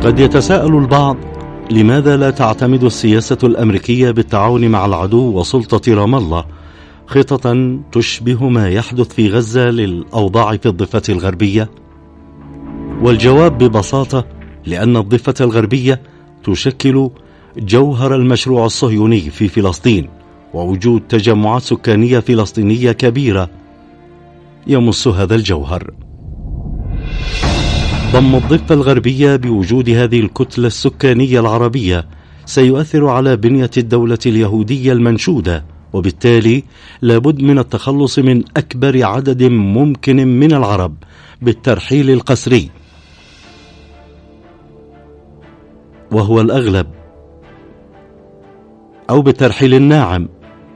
قد يتساءل البعض: لماذا لا تعتمد السياسة الأمريكية بالتعاون مع العدو وسلطة رام الله خطة تشبه ما يحدث في غزة للأوضاع في الضفة الغربية؟ والجواب ببساطة: لأن الضفة الغربية تشكل جوهر المشروع الصهيوني في فلسطين، ووجود تجمعات سكانية فلسطينية كبيرة يمس هذا الجوهر. ضم الضفة الغربية بوجود هذه الكتلة السكانية العربية سيؤثر على بنية الدولة اليهودية المنشودة، وبالتالي لابد من التخلص من أكبر عدد ممكن من العرب بالترحيل القسري، وهو الأغلب، أو بالترحيل الناعم،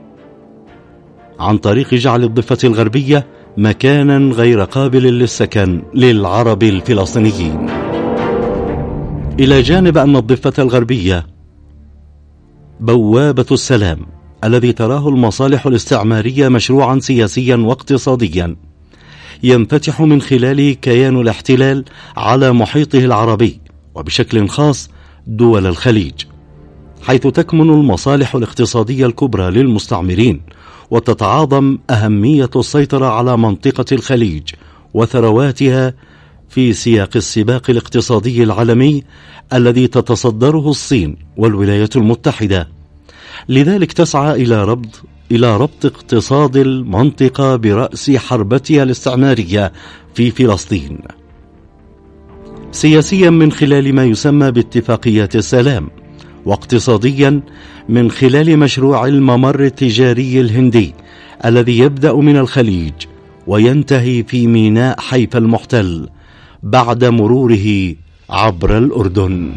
عن طريق جعل الضفة الغربية مكانا غير قابل للسكن للعرب الفلسطينيين. إلى جانب أن الضفة الغربية بوابة السلام الذي تراه المصالح الاستعمارية مشروعا سياسيا واقتصاديا ينفتح من خلاله كيان الاحتلال على محيطه العربي، وبشكل خاص دول الخليج، حيث تكمن المصالح الاقتصادية الكبرى للمستعمرين، وتتعاظم أهمية السيطرة على منطقة الخليج وثرواتها في سياق السباق الاقتصادي العالمي الذي تتصدره الصين والولايات المتحدة. لذلك تسعى إلى ربط اقتصاد المنطقة برأس حربتها الاستعمارية في فلسطين، سياسيا من خلال ما يسمى باتفاقيات السلام، واقتصاديا من خلال مشروع الممر التجاري الهندي الذي يبدأ من الخليج وينتهي في ميناء حيفا المحتل بعد مروره عبر الأردن.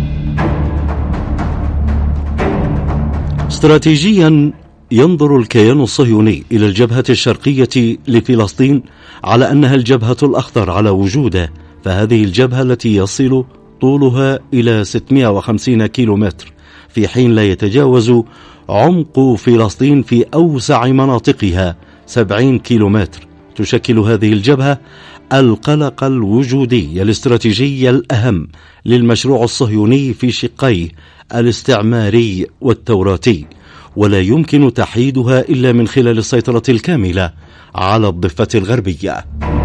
استراتيجيا ينظر الكيان الصهيوني إلى الجبهة الشرقية لفلسطين على أنها الجبهة الأخطر على وجوده، فهذه الجبهة التي يصل طولها إلى 650 كيلومتر، في حين لا يتجاوز عمق فلسطين في أوسع مناطقها 70 كيلومتر. تشكل هذه الجبهة القلق الوجودي الاستراتيجي الأهم للمشروع الصهيوني في شقيه الاستعماري والتوراتي، ولا يمكن تحييدها إلا من خلال السيطرة الكاملة على الضفة الغربية.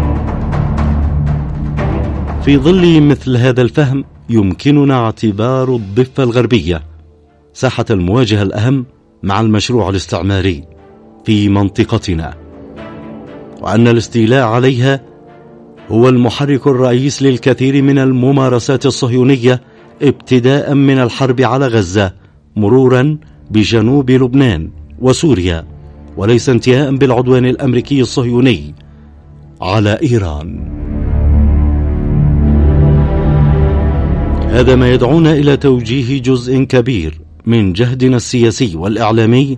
في ظل مثل هذا الفهم يمكننا اعتبار الضفة الغربية ساحة المواجهة الأهم مع المشروع الاستعماري في منطقتنا، وأن الاستيلاء عليها هو المحرك الرئيس للكثير من الممارسات الصهيونية، ابتداء من الحرب على غزة مرورا بجنوب لبنان وسوريا، وليس انتهاء بالعدوان الأمريكي الصهيوني على إيران. هذا ما يدعونا إلى توجيه جزء كبير من جهدنا السياسي والإعلامي